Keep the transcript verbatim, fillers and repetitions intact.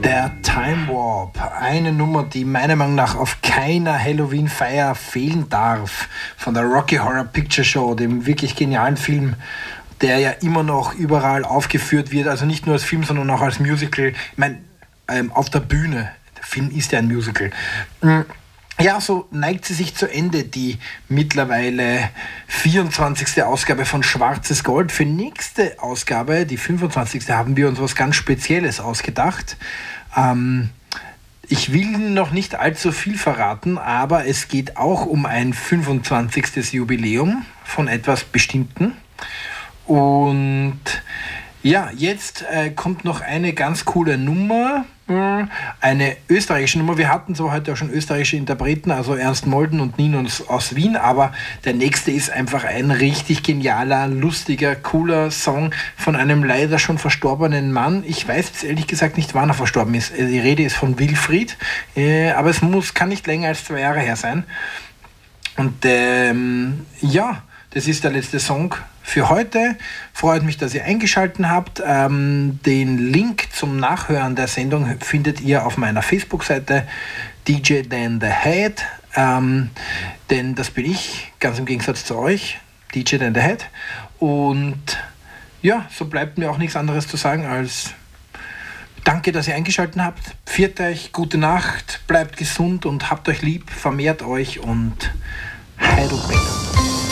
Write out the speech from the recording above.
Der Time Warp, eine Nummer, die meiner Meinung nach auf keiner Halloween-Feier fehlen darf, von der Rocky Horror Picture Show, dem wirklich genialen Film, der ja immer noch überall aufgeführt wird, also nicht nur als Film, sondern auch als Musical. Ich meine, ähm, auf der Bühne, der Film ist ja ein Musical. Ja, so neigt sie sich zu Ende, die mittlerweile vierundzwanzigste Ausgabe von Schwarzes Gold. Für nächste Ausgabe, die fünfundzwanzigste, haben wir uns was ganz Spezielles ausgedacht. Ähm, ich will noch nicht allzu viel verraten, aber es geht auch um ein fünfundzwanzigstes Jubiläum von etwas Bestimmten. Und ja, jetzt äh, kommt noch eine ganz coole Nummer, eine österreichische Nummer. Wir hatten so heute auch schon österreichische Interpreten, also Ernst Molden und Ninos aus Wien, aber der nächste ist einfach ein richtig genialer, lustiger, cooler Song von einem leider schon verstorbenen Mann. Ich weiß jetzt ehrlich gesagt nicht, wann er verstorben ist. Die Rede ist von Wilfried, äh, aber es muss, kann nicht länger als zwei Jahre her sein. Und ähm, ja, das ist der letzte Song für heute. Freut mich, dass ihr eingeschaltet habt. Ähm, den Link zum Nachhören der Sendung findet ihr auf meiner Facebook-Seite D J Dan the Head. Ähm, denn das bin ich, ganz im Gegensatz zu euch, D J Dan the Head. Und ja, so bleibt mir auch nichts anderes zu sagen als danke, dass ihr eingeschaltet habt. Pfiat euch, gute Nacht, bleibt gesund und habt euch lieb, vermehrt euch und Heidelberg.